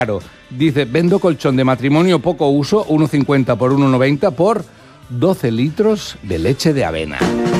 Claro, dice, vendo colchón de matrimonio poco uso, 1,50 por 1,90 por 12 litros de leche de avena.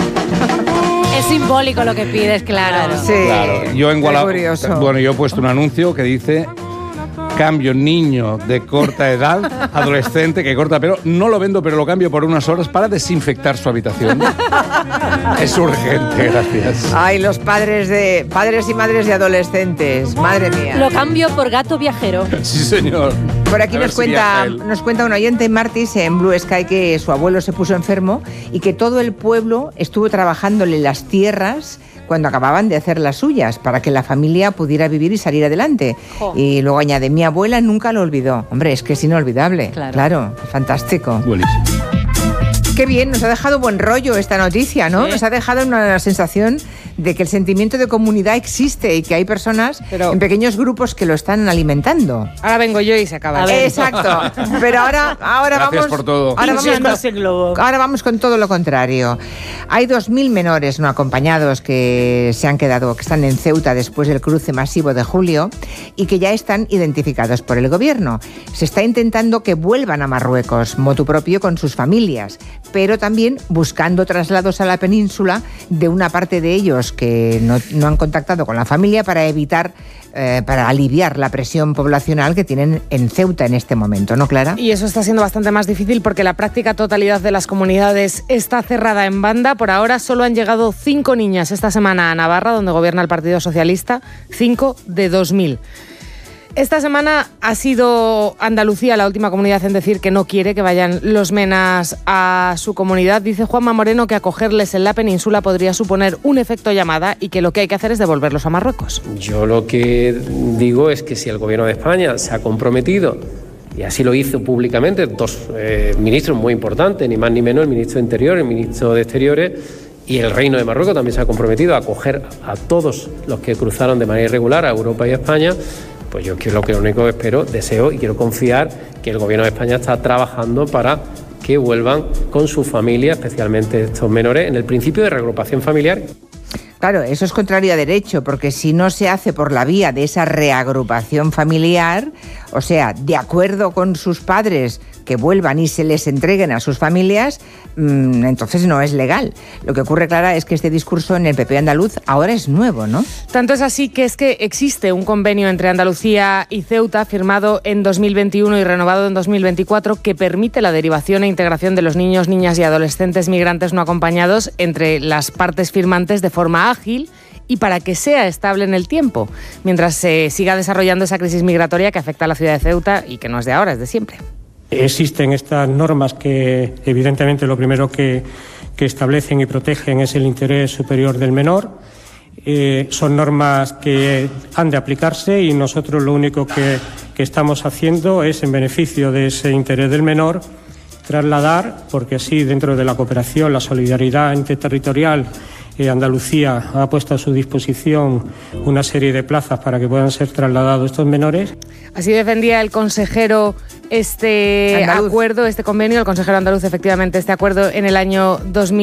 Es simbólico lo que pides, claro. Sí, Claro, yo en curioso. Bueno, yo he puesto un anuncio que dice... Cambio niño de corta edad, adolescente que corta pelo. No lo vendo, pero lo cambio por unas horas para desinfectar su habitación. Es urgente, gracias. Ay, los padres y madres de adolescentes. Madre mía. Lo cambio por gato viajero. Sí, señor. Por aquí A ver nos si viaja cuenta un oyente, Martis, en Blue Sky, que su abuelo se puso enfermo y que todo el pueblo estuvo trabajándole las tierras cuando acababan de hacer las suyas, para que la familia pudiera vivir y salir adelante. Jo. Y luego añade, mi abuela nunca lo olvidó. Hombre, es que es inolvidable. Claro. Fantástico. Buenísimo. Qué bien, nos ha dejado buen rollo esta noticia, ¿no? Sí. Nos ha dejado una sensación de que el sentimiento de comunidad existe y que hay personas en pequeños grupos que lo están alimentando. Ahora vengo yo y se acaba. A ver. Exacto. Pero ahora Gracias vamos. por todo. Ahora vamos con todo lo contrario. Hay 2.000 menores no acompañados que están en Ceuta después del cruce masivo de julio y que ya están identificados por el gobierno. Se está intentando que vuelvan a Marruecos, motu propio con sus familias, pero también buscando traslados a la península de una parte de ellos que no han contactado con la familia para aliviar la presión poblacional que tienen en Ceuta en este momento, ¿no, Clara? Y eso está siendo bastante más difícil porque la práctica totalidad de las comunidades está cerrada en banda. Por ahora solo han llegado 5 niñas esta semana a Navarra, donde gobierna el Partido Socialista, 5 de 2.000. Esta semana ha sido Andalucía la última comunidad en decir que no quiere que vayan los menas a su comunidad. Dice Juanma Moreno que acogerles en la península podría suponer un efecto llamada y que lo que hay que hacer es devolverlos a Marruecos. Yo lo que digo es que si el Gobierno de España se ha comprometido, y así lo hizo públicamente, 2 ministros muy importantes, ni más ni menos el ministro de Interior, el ministro de Exteriores, y el Reino de Marruecos también se ha comprometido a acoger a todos los que cruzaron de manera irregular a Europa y a España. Pues yo lo único que espero, deseo y quiero confiar que el Gobierno de España está trabajando para que vuelvan con su familia, especialmente estos menores, en el principio de reagrupación familiar. Claro, eso es contrario a derecho, porque si no se hace por la vía de esa reagrupación familiar, o sea, de acuerdo con sus padres que vuelvan y se les entreguen a sus familias, entonces no es legal. Lo que ocurre, Clara, es que este discurso en el PP andaluz ahora es nuevo, ¿no? Tanto es así que existe un convenio entre Andalucía y Ceuta firmado en 2021 y renovado en 2024 que permite la derivación e integración de los niños, niñas y adolescentes migrantes no acompañados entre las partes firmantes de forma ágil y para que sea estable en el tiempo, mientras se siga desarrollando esa crisis migratoria que afecta a la ciudad de Ceuta y que no es de ahora, es de siempre. Existen estas normas que, evidentemente, lo primero que establecen y protegen es el interés superior del menor. Son normas que han de aplicarse y nosotros lo único que estamos haciendo es, en beneficio de ese interés del menor, trasladar, porque así dentro de la cooperación, la solidaridad interterritorial, Andalucía ha puesto a su disposición una serie de plazas para que puedan ser trasladados estos menores. Así defendía el consejero este acuerdo, este convenio, el consejero andaluz, efectivamente, este acuerdo en el año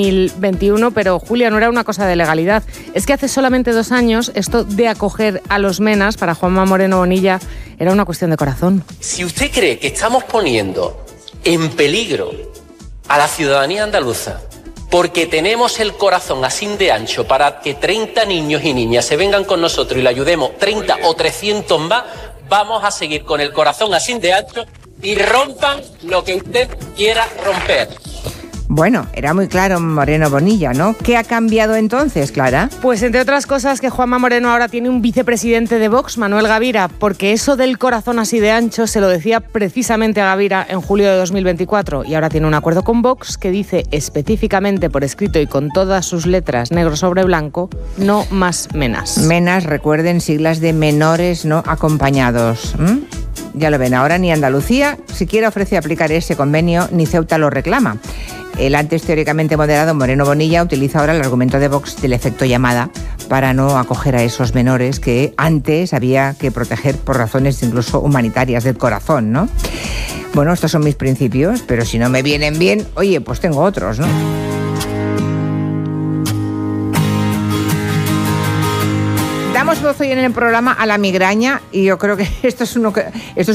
2021, pero Julia, no era una cosa de legalidad. Es que hace solamente 2 años esto de acoger a los menas para Juanma Moreno Bonilla era una cuestión de corazón. Si usted cree que estamos poniendo en peligro a la ciudadanía andaluza porque tenemos el corazón así de ancho para que 30 niños y niñas se vengan con nosotros y le ayudemos 30 o 300 más, vamos a seguir con el corazón así de ancho y rompan lo que usted quiera romper. Bueno, era muy claro Moreno Bonilla, ¿no? ¿Qué ha cambiado entonces, Clara? Pues entre otras cosas que Juanma Moreno ahora tiene un vicepresidente de Vox, Manuel Gavira, porque eso del corazón así de ancho se lo decía precisamente a Gavira en julio de 2024 y ahora tiene un acuerdo con Vox que dice específicamente por escrito y con todas sus letras negro sobre blanco, no más menas. Menas, recuerden, siglas de menores no acompañados. Ya lo ven, ahora ni Andalucía siquiera ofrece aplicar ese convenio, ni Ceuta lo reclama. El antes teóricamente moderado Moreno Bonilla utiliza ahora el argumento de Vox del efecto llamada para no acoger a esos menores que antes había que proteger por razones incluso humanitarias del corazón, ¿no? Bueno, estos son mis principios, pero si no me vienen bien, oye, pues tengo otros, ¿no? Damos voz hoy en el programa a la migraña y yo creo que esto es